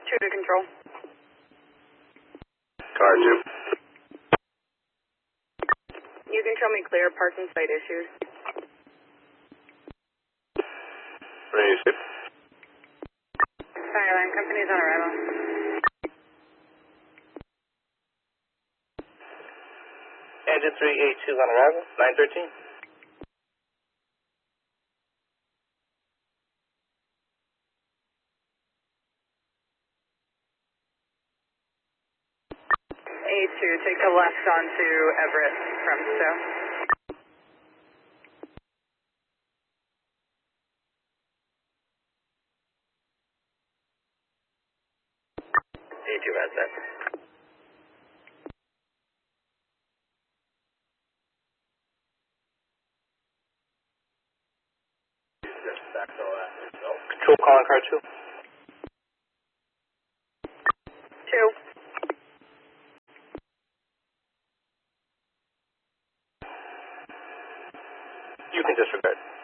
2 to control. Car 2. You can show me clear, parking site issues. Ready to ship. Skyline, company's on arrival. Engine 382 on arrival, 913. A2, take the left onto Everett from Stowe. A2 has that. Control calling car 2. 2. You can disregard.